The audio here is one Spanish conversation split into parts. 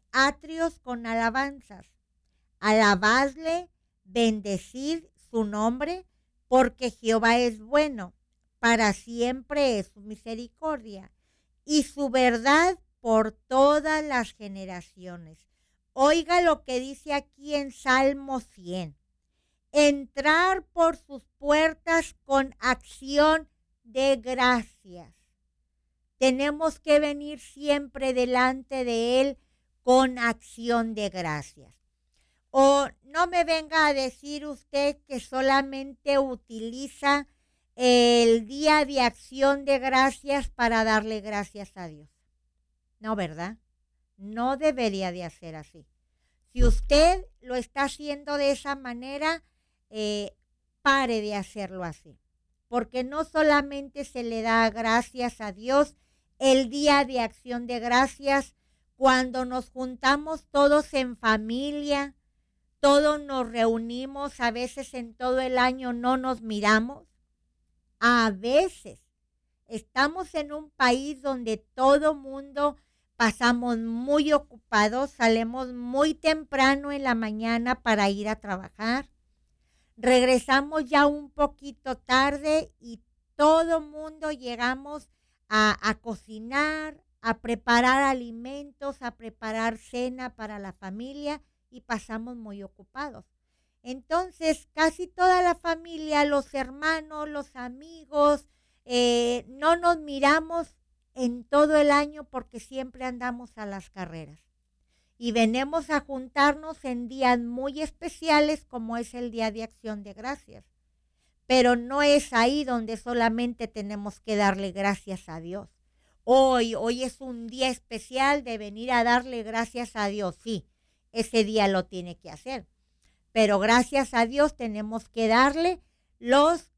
atrios con alabanzas. Alabadle, bendecid su nombre, porque Jehová es bueno, para siempre es su misericordia y su verdad por todas las generaciones. Oiga lo que dice aquí en Salmo 100. Entrar por sus puertas con acción de gracias. Tenemos que venir siempre delante de Él con acción de gracias. O no me venga a decir usted que solamente utiliza el día de acción de gracias para darle gracias a Dios. No, ¿verdad? No debería de hacer así. Si usted lo está haciendo de esa manera, pare de hacerlo así. Porque no solamente se le da gracias a Dios el día de acción de gracias, cuando nos juntamos todos en familia, todos nos reunimos, a veces en todo el año no nos miramos. A veces estamos en un país donde todo mundo pasamos muy ocupados, salimos muy temprano en la mañana para ir a trabajar. Regresamos ya un poquito tarde y todo mundo llegamos a cocinar, a preparar alimentos, a preparar cena para la familia y pasamos muy ocupados. Entonces, casi toda la familia, los hermanos, los amigos, no nos miramos en todo el año porque siempre andamos a las carreras. Y venimos a juntarnos en días muy especiales como es el Día de Acción de Gracias. Pero no es ahí donde solamente tenemos que darle gracias a Dios. Hoy es un día especial de venir a darle gracias a Dios. Sí, ese día lo tiene que hacer. Pero gracias a Dios tenemos que darle los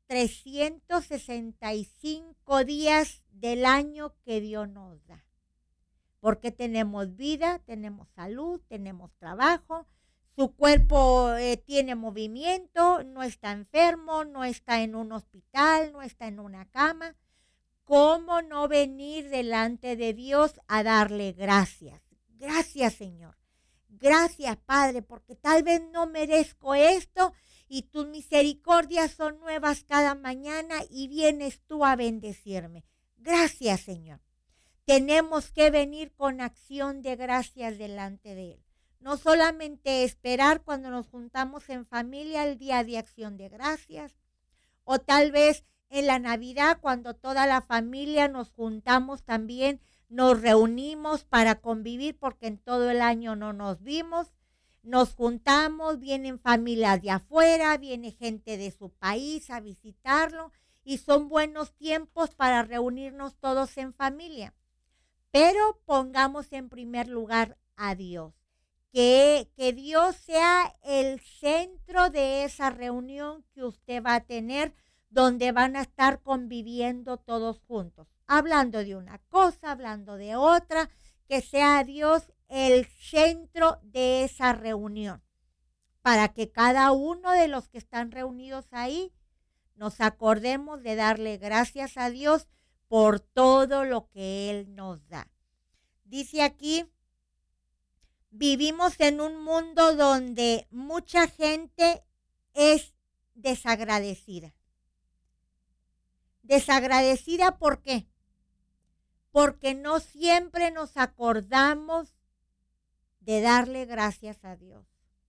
365 días del año que Dios nos da. Porque tenemos vida, tenemos salud, tenemos trabajo, su cuerpo tiene movimiento, no está enfermo, no está en un hospital, no está en una cama. ¿Cómo no venir delante de Dios a darle gracias? Gracias, Señor. Gracias, Padre, porque tal vez no merezco esto y tus misericordias son nuevas cada mañana y vienes tú a bendecirme. Gracias, Señor. Tenemos que venir con acción de gracias delante de Él. No solamente esperar cuando nos juntamos en familia el día de acción de gracias, o tal vez en la Navidad cuando toda la familia nos juntamos también, nos reunimos para convivir porque en todo el año no nos vimos, nos juntamos, vienen familias de afuera, viene gente de su país a visitarlo y son buenos tiempos para reunirnos todos en familia. Pero pongamos en primer lugar a Dios. Que Dios sea el centro de esa reunión que usted va a tener, donde van a estar conviviendo todos juntos. Hablando de una cosa, hablando de otra, que sea Dios el centro de esa reunión. Para que cada uno de los que están reunidos ahí nos acordemos de darle gracias a Dios por todo lo que Él nos da. Dice aquí, vivimos en un mundo donde mucha gente es desagradecida. ¿Desagradecida por qué? Porque no siempre nos acordamos de darle gracias a Dios.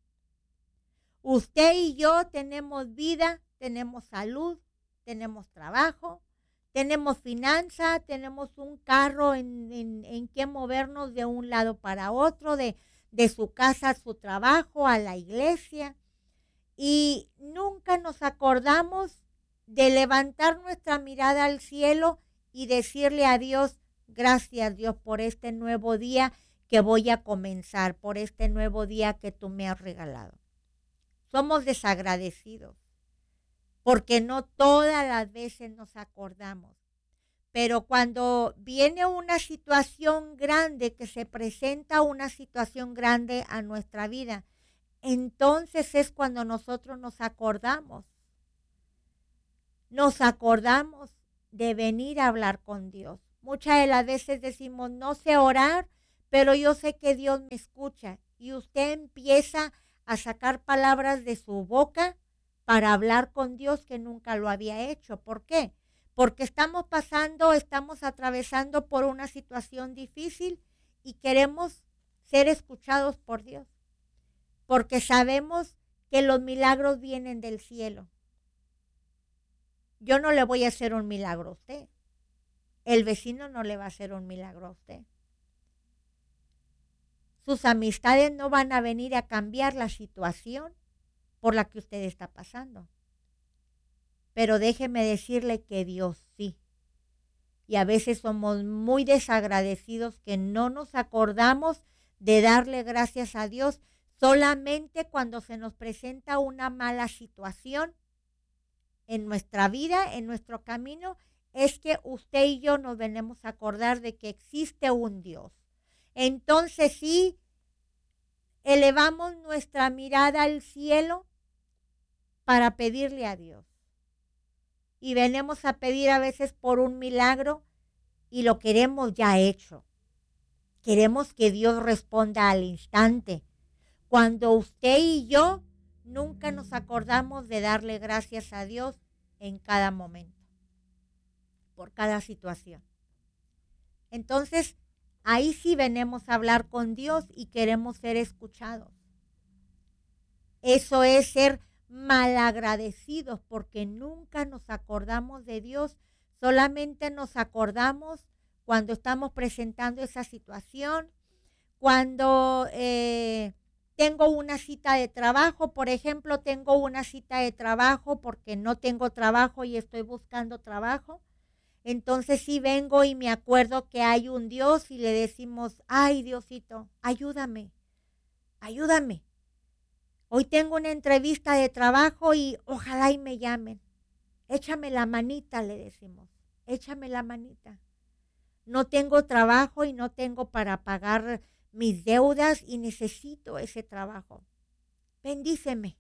Usted y yo tenemos vida, tenemos salud, tenemos trabajo, tenemos finanza, tenemos un carro en que movernos de un lado para otro, de su casa a su trabajo, a la iglesia. Y nunca nos acordamos de levantar nuestra mirada al cielo y decirle a Dios, gracias Dios por este nuevo día que voy a comenzar, por este nuevo día que tú me has regalado. Somos desagradecidos, porque no todas las veces nos acordamos. Pero cuando viene una situación grande, que se presenta una situación grande a nuestra vida, entonces es cuando nosotros nos acordamos. Nos acordamos de venir a hablar con Dios. Muchas de las veces decimos, no sé orar, pero yo sé que Dios me escucha y usted empieza a sacar palabras de su boca para hablar con Dios que nunca lo había hecho. ¿Por qué? Porque estamos atravesando por una situación difícil y queremos ser escuchados por Dios, porque sabemos que los milagros vienen del cielo. Yo no le voy a hacer un milagro a usted. El vecino no le va a hacer un milagro a usted. Sus amistades no van a venir a cambiar la situación por la que usted está pasando. Pero déjeme decirle que Dios sí. Y a veces somos muy desagradecidos que no nos acordamos de darle gracias a Dios solamente cuando se nos presenta una mala situación en nuestra vida, en nuestro camino. Es que usted y yo nos venimos a acordar de que existe un Dios. Entonces sí, elevamos nuestra mirada al cielo para pedirle a Dios. Y venimos a pedir a veces por un milagro y lo queremos ya hecho. Queremos que Dios responda al instante. Cuando usted y yo nunca nos acordamos de darle gracias a Dios en cada momento, por cada situación. Entonces, ahí sí venimos a hablar con Dios y queremos ser escuchados. Eso es ser malagradecidos, porque nunca nos acordamos de Dios, solamente nos acordamos cuando estamos presentando esa situación, cuando tengo una cita de trabajo, por ejemplo, tengo una cita de trabajo porque no tengo trabajo y estoy buscando trabajo. Entonces sí vengo y me acuerdo que hay un Dios y le decimos, ay Diosito, ayúdame, ayúdame. Hoy tengo una entrevista de trabajo y ojalá y me llamen. Échame la manita, le decimos, échame la manita. No tengo trabajo y no tengo para pagar mis deudas y necesito ese trabajo. Bendíceme.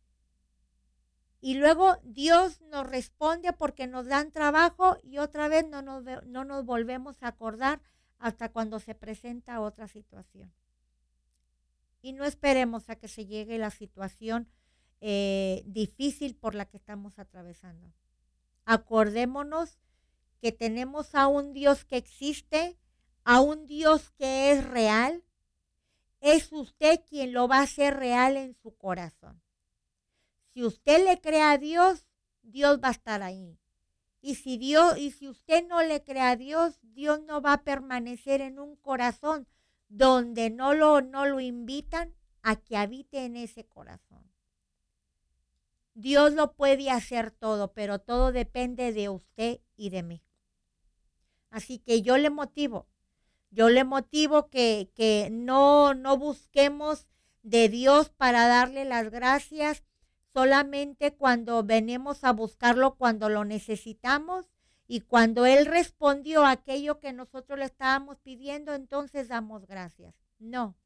Y luego Dios nos responde porque nos dan trabajo y otra vez no nos volvemos a acordar hasta cuando se presenta otra situación. Y no esperemos a que se llegue la situación difícil por la que estamos atravesando. Acordémonos que tenemos a un Dios que existe, a un Dios que es real. Es usted quien lo va a hacer real en su corazón. Si usted le cree a Dios, Dios va a estar ahí. Y si usted no le cree a Dios, Dios no va a permanecer en un corazón donde no lo invitan a que habite en ese corazón. Dios lo puede hacer todo, pero todo depende de usted y de mí. Así que yo le motivo que no busquemos de Dios para darle las gracias solamente cuando venimos a buscarlo, cuando lo necesitamos, y cuando Él respondió a aquello que nosotros le estábamos pidiendo, entonces damos gracias. No.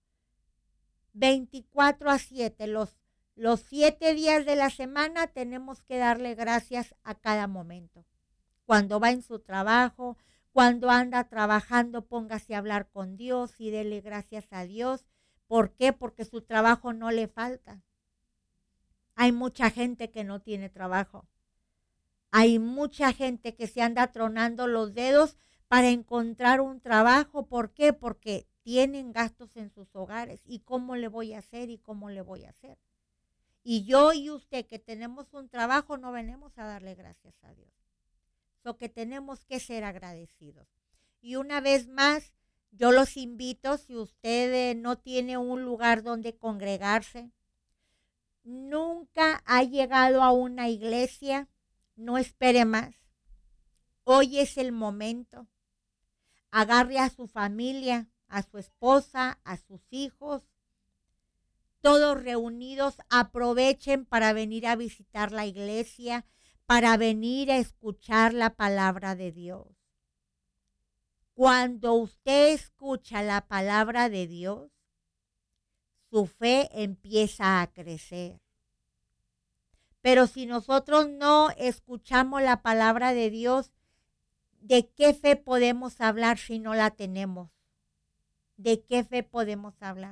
24/7, los 7 días de la semana tenemos que darle gracias a cada momento. Cuando va en su trabajo, cuando anda trabajando, póngase a hablar con Dios y dele gracias a Dios. ¿Por qué? Porque su trabajo no le falta. Hay mucha gente que no tiene trabajo. Hay mucha gente que se anda tronando los dedos para encontrar un trabajo. ¿Por qué? Porque tienen gastos en sus hogares. ¿Y cómo le voy a hacer? ¿Y cómo le voy a hacer? Y yo y usted que tenemos un trabajo no venimos a darle gracias a Dios. So que tenemos que ser agradecidos. Y una vez más, yo los invito, si usted no tiene un lugar donde congregarse, nunca ha llegado a una iglesia, no espere más. Hoy es el momento. Agarre a su familia, a su esposa, a sus hijos, todos reunidos, aprovechen para venir a visitar la iglesia, para venir a escuchar la palabra de Dios. Cuando usted escucha la palabra de Dios, su fe empieza a crecer. Pero si nosotros no escuchamos la palabra de Dios, ¿de qué fe podemos hablar si no la tenemos? ¿De qué fe podemos hablar?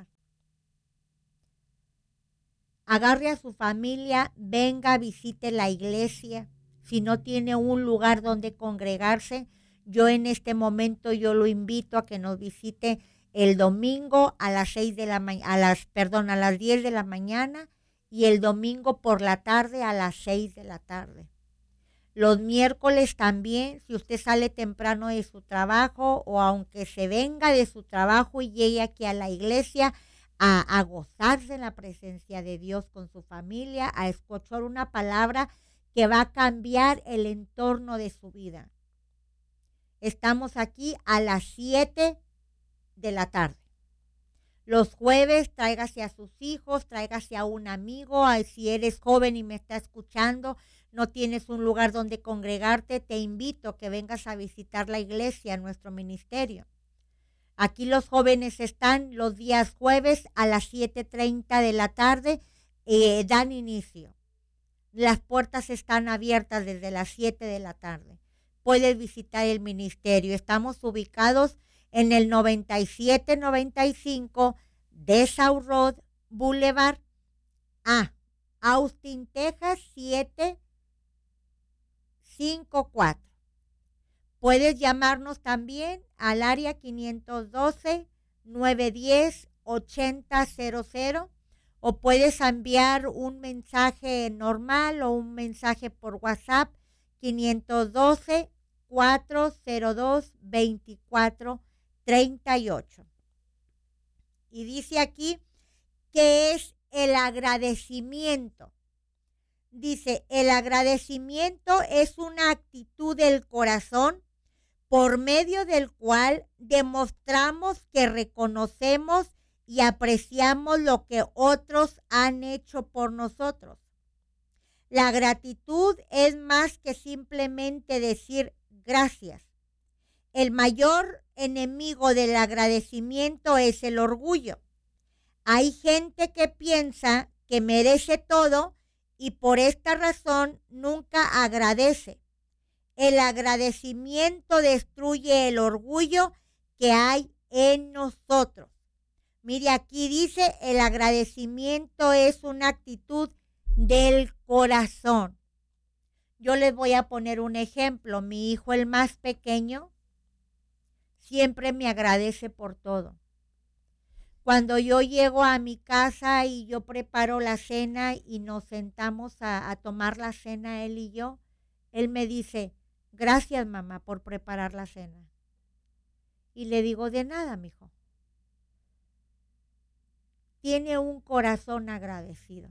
Agarre a su familia, venga, visite la iglesia. Si no tiene un lugar donde congregarse, yo en este momento yo lo invito a que nos visite el domingo a las 6 de la a las 10 de la mañana y el domingo por la tarde a las 6 de la tarde. Los miércoles también, si usted sale temprano de su trabajo o aunque se venga de su trabajo y llegue aquí a la iglesia a gozarse en la presencia de Dios con su familia, a escuchar una palabra que va a cambiar el entorno de su vida. Estamos aquí a las 7 de la tarde. Los jueves tráigase a sus hijos, tráigase a un amigo, si eres joven y me está escuchando, no tienes un lugar donde congregarte, te invito a que vengas a visitar la iglesia, nuestro ministerio. Aquí los jóvenes están los días jueves a las 7:30 de la tarde, dan inicio. Las puertas están abiertas desde las 7 de la tarde. Puedes visitar el ministerio. Estamos ubicados en el 9795 de South Road Boulevard A, Austin, Texas 754. Puedes llamarnos también al área 512-910-8000 o puedes enviar un mensaje normal o un mensaje por WhatsApp 512-402-2438. Y dice aquí que es el agradecimiento. Dice, el agradecimiento es una actitud del corazón por medio del cual demostramos que reconocemos y apreciamos lo que otros han hecho por nosotros. La gratitud es más que simplemente decir gracias. El mayor enemigo del agradecimiento es el orgullo. Hay gente que piensa que merece todo y por esta razón nunca agradece. El agradecimiento destruye el orgullo que hay en nosotros. Mire, aquí dice, el agradecimiento es una actitud del corazón. Yo les voy a poner un ejemplo. Mi hijo, el más pequeño, siempre me agradece por todo. Cuando yo llego a mi casa y yo preparo la cena y nos sentamos a tomar la cena él y yo, él me dice, gracias mamá por preparar la cena. Y le digo, de nada, mijo. Tiene un corazón agradecido.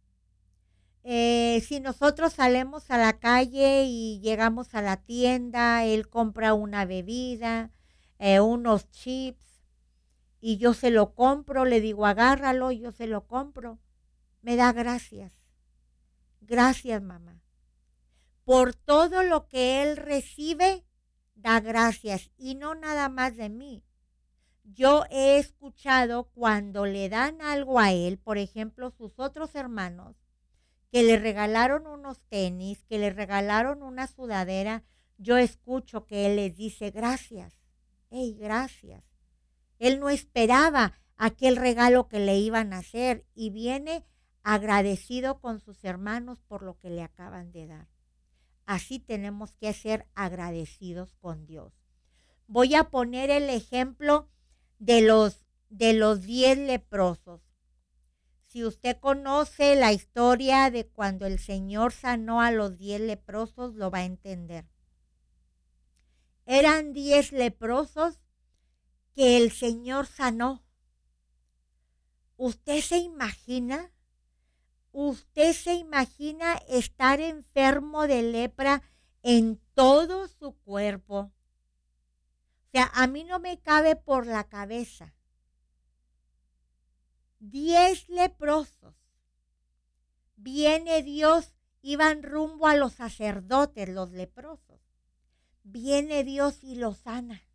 Si nosotros salimos a la calle y llegamos a la tienda, él compra una bebida, unos chips, y yo se lo compro, le digo, agárralo, yo se lo compro. Me da gracias. Gracias, mamá. Por todo lo que él recibe, da gracias. Y no nada más de mí. Yo he escuchado cuando le dan algo a él, por ejemplo, sus otros hermanos, que le regalaron unos tenis, que le regalaron una sudadera, yo escucho que él les dice gracias. Hey, gracias. Él no esperaba aquel regalo que le iban a hacer y viene agradecido con sus hermanos por lo que le acaban de dar. Así tenemos que ser agradecidos con Dios. Voy a poner el ejemplo de los 10 leprosos. Si usted conoce la historia de cuando el Señor sanó a los 10 leprosos, lo va a entender. Eran 10 leprosos que el Señor sanó. ¿Usted se imagina? ¿Usted se imagina estar enfermo de lepra en todo su cuerpo? O sea, a mí no me cabe por la cabeza. 10 leprosos. Viene Dios, iban rumbo a los sacerdotes, los leprosos. Viene Dios y los sana.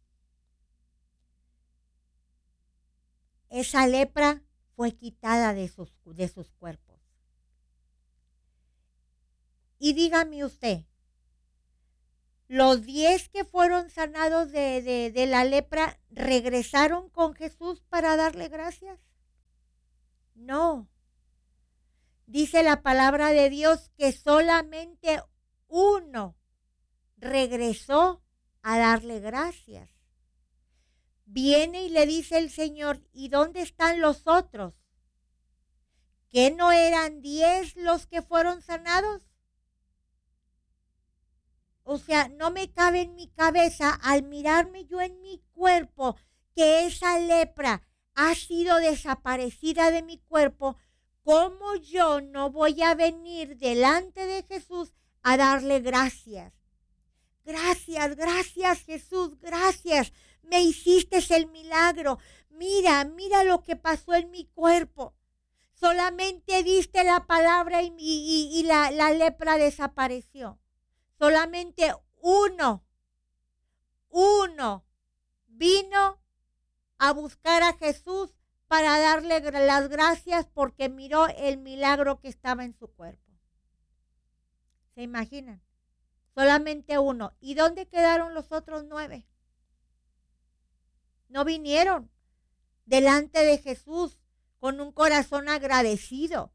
Esa lepra fue quitada de sus cuerpos. Y dígame usted, Los 10 que fueron sanados de la lepra regresaron con Jesús para darle gracias. No. Dice la palabra de Dios que solamente uno regresó a darle gracias. Viene y le dice el Señor, ¿y dónde están los otros? ¿Que no eran 10 los que fueron sanados? O sea, no me cabe en mi cabeza al mirarme yo en mi cuerpo que esa lepra ha sido desaparecida de mi cuerpo. ¿Cómo yo no voy a venir delante de Jesús a darle gracias? Gracias, gracias Jesús, gracias. Me hiciste el milagro. Mira, mira lo que pasó en mi cuerpo. Solamente diste la palabra y la lepra desapareció. Solamente uno vino a buscar a Jesús para darle las gracias porque miró el milagro que estaba en su cuerpo. ¿Se imaginan? Solamente uno. ¿Y dónde quedaron los otros 9? No vinieron delante de Jesús con un corazón agradecido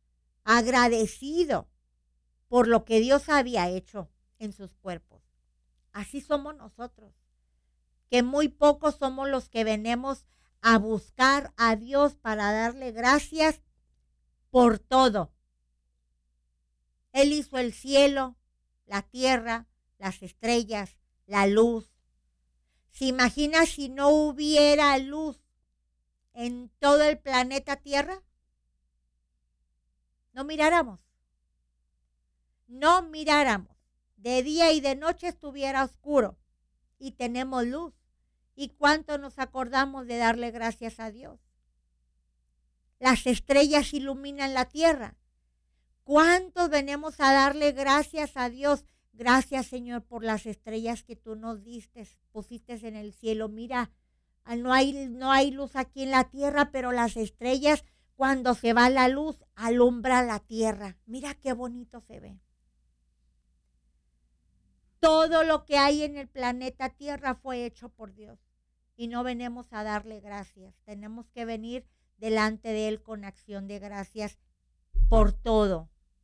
por lo que Dios había hecho en sus cuerpos. Así somos nosotros, que muy pocos somos los que venimos a buscar a Dios para darle gracias por todo. Él hizo el cielo, la tierra, las estrellas, la luz. ¿Se imagina si no hubiera luz en todo el planeta Tierra? No miráramos. De día y de noche estuviera oscuro y tenemos luz. ¿Y cuánto nos acordamos de darle gracias a Dios? Las estrellas iluminan la tierra. ¿Cuántos venimos a darle gracias a Dios? Gracias, Señor, por las estrellas que tú nos diste, pusiste en el cielo. Mira, no hay luz aquí en la tierra, pero las estrellas, cuando se va la luz, alumbra la tierra. Mira qué bonito se ve. Todo lo que hay en el planeta Tierra fue hecho por Dios y no venimos a darle gracias. Tenemos que venir delante de Él con acción de gracias por todo,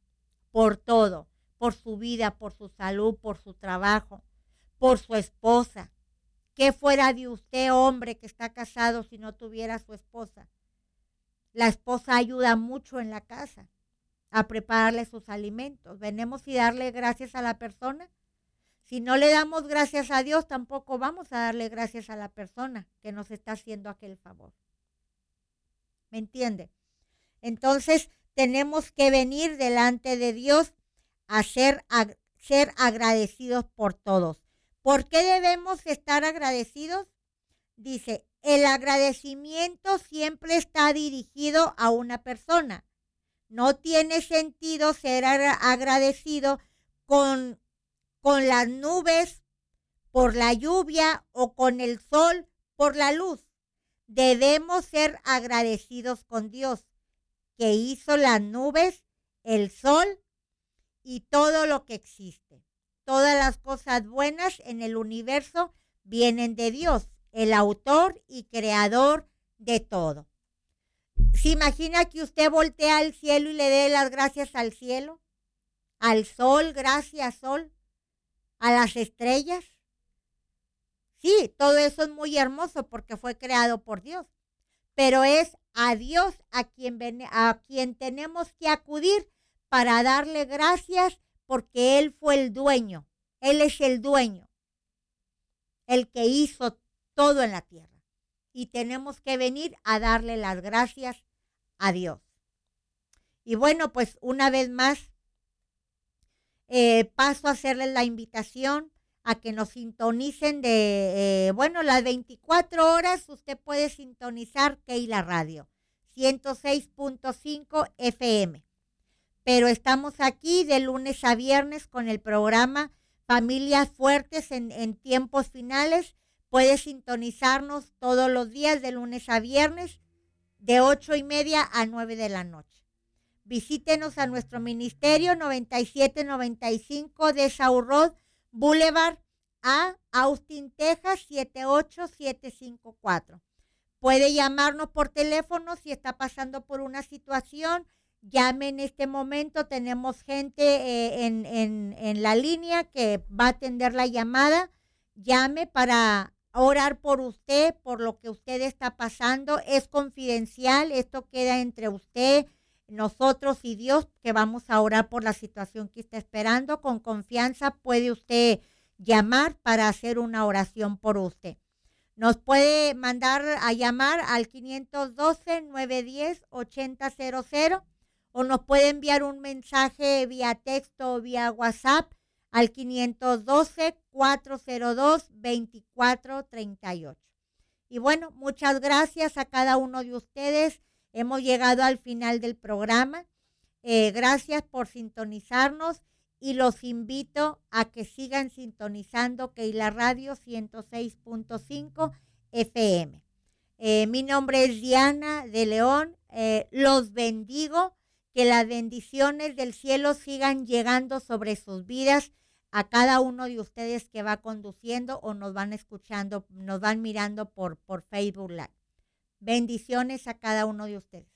por su vida, por su salud, por su trabajo, por su esposa. ¿Qué fuera de usted, hombre, que está casado, si no tuviera su esposa? La esposa ayuda mucho en la casa a prepararle sus alimentos. Venimos y darle gracias a la persona. Si no le damos gracias a Dios, tampoco vamos a darle gracias a la persona que nos está haciendo aquel favor. ¿Me entiende? Entonces, tenemos que venir delante de Dios a ser agradecidos por todos. ¿Por qué debemos estar agradecidos? Dice, el agradecimiento siempre está dirigido a una persona. No tiene sentido ser agradecido con las nubes por la lluvia o con el sol por la luz. Debemos ser agradecidos con Dios, que hizo las nubes, el sol y todo lo que existe. Todas las cosas buenas en el universo vienen de Dios, el autor y creador de todo. ¿Se imagina que usted voltea al cielo y le dé las gracias al cielo? Al sol, gracias sol. A las estrellas. Sí, todo eso es muy hermoso porque fue creado por Dios. Pero es a Dios a quien tenemos que acudir para darle gracias porque Él fue el dueño. Él es el dueño, el que hizo todo en la tierra. Y tenemos que venir a darle las gracias a Dios. Y bueno, pues una vez más, paso a hacerles la invitación a que nos sintonicen las 24 horas. Usted puede sintonizar Keila Radio 106.5 FM, pero estamos aquí de lunes a viernes con el programa Familias Fuertes en tiempos finales. Puede sintonizarnos todos los días de lunes a viernes de 8:30 a 9 de la noche. Visítenos a nuestro ministerio 9795 de South Road, Boulevard a Austin, Texas 78754. Puede llamarnos por teléfono si está pasando por una situación. Llame en este momento. Tenemos gente en la línea que va a atender la llamada. Llame para orar por usted, por lo que usted está pasando. Es confidencial. Esto queda entre usted, nosotros y Dios, que vamos a orar por la situación que está esperando. Con confianza puede usted llamar para hacer una oración por usted. Nos puede mandar a llamar al 512-910-8000 o nos puede enviar un mensaje vía texto o vía WhatsApp al 512-402-2438. Y bueno, muchas gracias a cada uno de ustedes. Hemos llegado al final del programa. Gracias por sintonizarnos. Y los invito a que sigan sintonizando Keila Radio 106.5 FM. Mi nombre es Diana de León. Los bendigo. Que las bendiciones del cielo sigan llegando sobre sus vidas a cada uno de ustedes que va conduciendo o nos van escuchando, nos van mirando por Facebook Live. Bendiciones a cada uno de ustedes.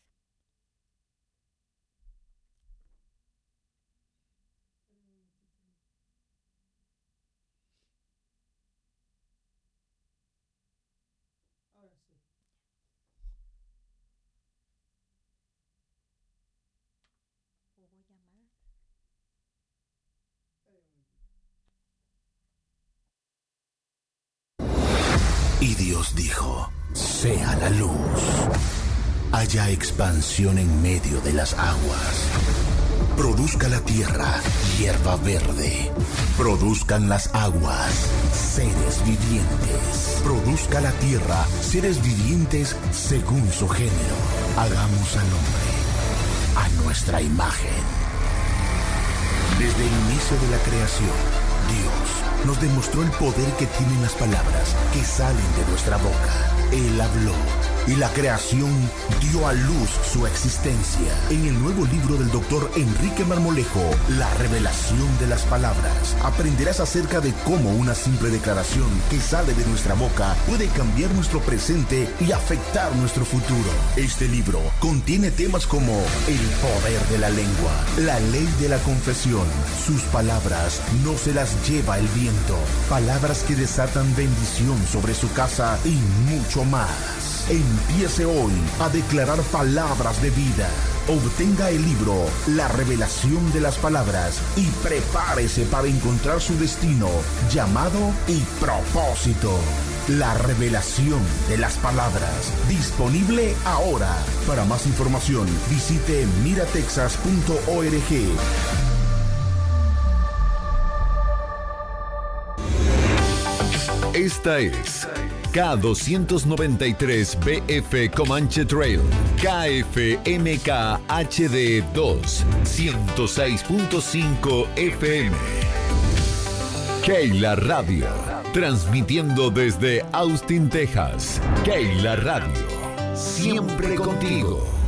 Y Dios dijo, sea la luz. Haya expansión en medio de las aguas. Produzca la tierra hierba verde. Produzcan las aguas seres vivientes. Produzca la tierra seres vivientes según su género. Hagamos al hombre a nuestra imagen. Desde el inicio de la creación, Dios nos demostró el poder que tienen las palabras que salen de nuestra boca. Él habló y la creación dio a luz su existencia. En el nuevo libro del Dr. Enrique Marmolejo, La revelación de las palabras, aprenderás acerca de cómo una simple declaración que sale de nuestra boca puede cambiar nuestro presente y afectar nuestro futuro. Este libro contiene temas como el poder de la lengua, la ley de la confesión, sus palabras no se las lleva el viento, palabras que desatan bendición sobre su casa y mucho más. Empiece hoy a declarar palabras de vida. Obtenga el libro La revelación de las palabras y prepárese para encontrar su destino, llamado y propósito. La revelación de las palabras. Disponible ahora. Para más información, visite miratexas.org. Esta es K293BF Comanche Trail, KFMK HD 2, 106.5 FM. Keila Radio, transmitiendo desde Austin, Texas. Keila Radio, siempre contigo.